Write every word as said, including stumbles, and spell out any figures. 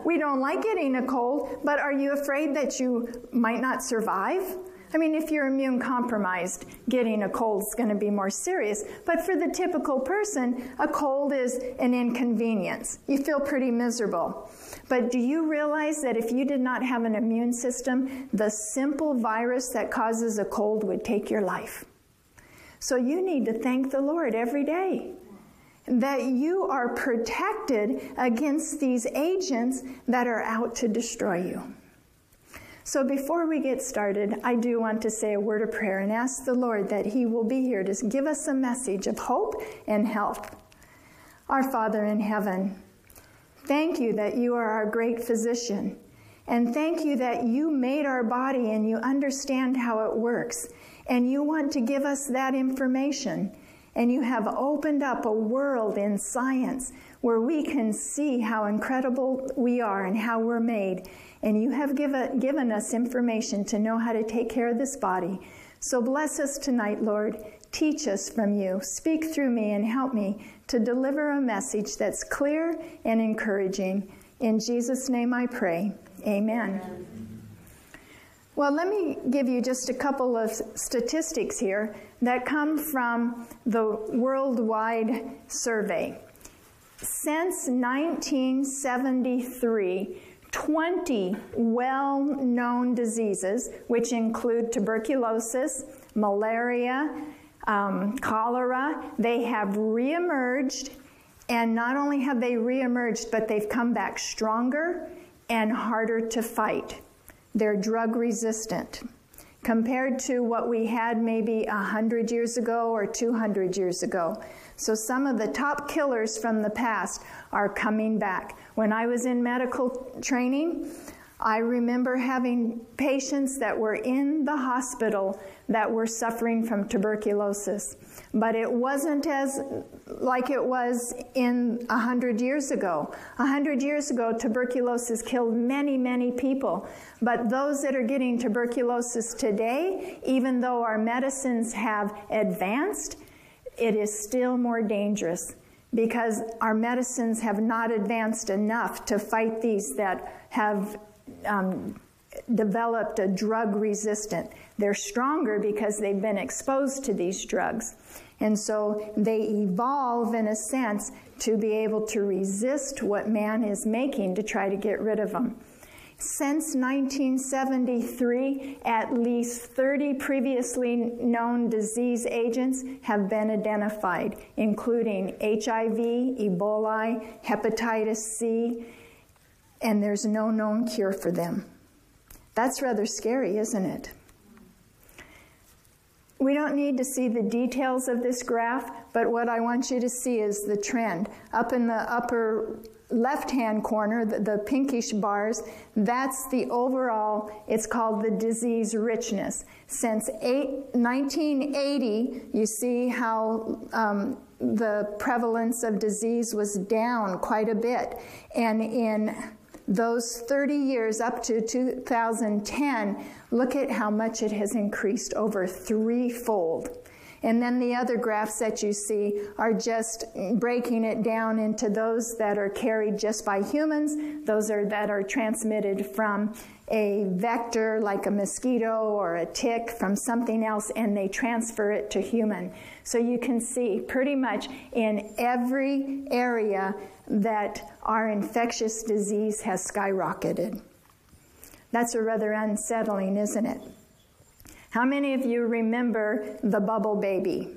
we don't like getting a cold, but are you afraid that you might not survive? I mean, if you're immune compromised, getting a cold is going to be more serious. But for the typical person, a cold is an inconvenience. You feel pretty miserable. But do you realize that if you did not have an immune system, the simple virus that causes a cold would take your life? So you need to thank the Lord every day that you are protected against these agents that are out to destroy you. So before we get started, I do want to say a word of prayer and ask the Lord that He will be here to give us a message of hope and help. Our Father in heaven, thank you that you are our great physician. And thank you that you made our body and you understand how it works. And you want to give us that information. And you have opened up a world in science where we can see how incredible we are and how we're made. And you have given, given us information to know how to take care of this body. So bless us tonight, Lord. Teach us from you. Speak through me and help me to deliver a message that's clear and encouraging. In Jesus' name I pray. Amen. Amen. Well, let me give you just a couple of statistics here that come from the worldwide survey. Since nineteen seventy-three, twenty well-known diseases, which include tuberculosis, malaria, um, cholera, they have reemerged. And not only have they reemerged, but they've come back stronger and harder to fight. They're drug resistant compared to what we had maybe one hundred years ago or two hundred years ago. So some of the top killers from the past are coming back. When I was in medical training, I remember having patients that were in the hospital that were suffering from tuberculosis. But it wasn't as like it was in a hundred years ago. A hundred years ago, tuberculosis killed many, many people. But those that are getting tuberculosis today, even though our medicines have advanced, it is still more dangerous because our medicines have not advanced enough to fight these that have um, developed a drug resistant. They're stronger because they've been exposed to these drugs. And so they evolve in a sense to be able to resist what man is making to try to get rid of them. Since nineteen seventy-three, at least thirty previously known disease agents have been identified, including H I V, Ebola, hepatitis C, and there's no known cure for them. That's rather scary, isn't it? We don't need to see the details of this graph, but what I want you to see is the trend. Up in the upper left-hand corner, the, the pinkish bars, that's the overall, it's called the disease richness. Since eight, nineteen eighty, you see how um, the prevalence of disease was down quite a bit. And in those thirty years up to two thousand ten, look at how much it has increased, over threefold. And then the other graphs that you see are just breaking it down into those that are carried just by humans, those are that are transmitted from a vector like a mosquito or a tick from something else, and they transfer it to human. So you can see pretty much in every area that our infectious disease has skyrocketed. That's a rather unsettling, isn't it? How many of you remember the bubble baby?